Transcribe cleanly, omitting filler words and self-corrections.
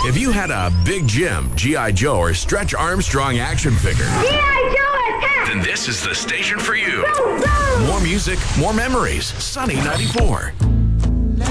If you had a Big Jim, G.I. Joe, or Stretch Armstrong action figure, G.I. Joe attack! then this is the station for you. Go, go! More music, more memories. Sunny 94.